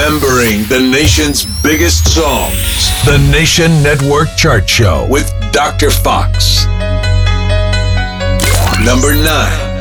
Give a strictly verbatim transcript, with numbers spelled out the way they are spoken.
Remembering the nation's biggest songs. The Nation Network Chart Show with Doctor Fox. Number nine.